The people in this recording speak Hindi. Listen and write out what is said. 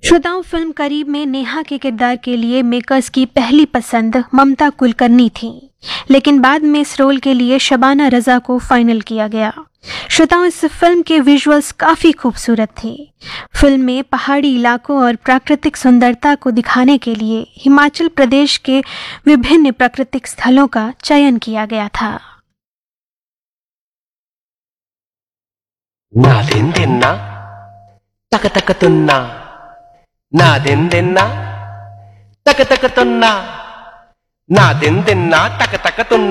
श्रोताओं, फिल्म करीब में नेहा के किरदार के लिए मेकर्स की पहली पसंद ममता कुलकर्णी थी, लेकिन बाद में इस रोल के लिए शबाना रजा को फाइनल किया गया। श्रोताओं, इस फिल्म के विजुअल्स काफी खूबसूरत थे। फिल्म में पहाड़ी इलाकों और प्राकृतिक सुंदरता को दिखाने के लिए हिमाचल प्रदेश के विभिन्न प्राकृतिक स्थलों का चयन किया गया था। నాదెందెన్నా తకతకతున్నా నాదెందెన్నా తకతకతున్నా నాదెందెన్నా తకతకతున్నా